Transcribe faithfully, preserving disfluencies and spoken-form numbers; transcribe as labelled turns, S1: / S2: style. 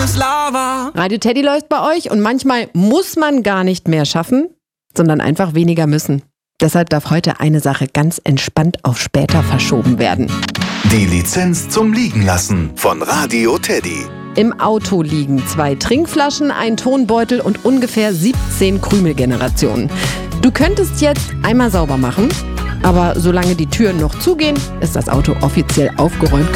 S1: das Lava.
S2: Radio Teddy läuft bei euch und manchmal muss man gar nicht mehr schaffen, sondern einfach weniger müssen. Deshalb darf heute eine Sache ganz entspannt auf später verschoben werden.
S3: Die Lizenz zum Liegenlassen von Radio Teddy.
S2: Im Auto liegen zwei Trinkflaschen, ein Tonbeutel und ungefähr siebzehn Krümelgenerationen. Du könntest jetzt einmal sauber machen, aber solange die Türen noch zugehen, ist das Auto offiziell aufgeräumt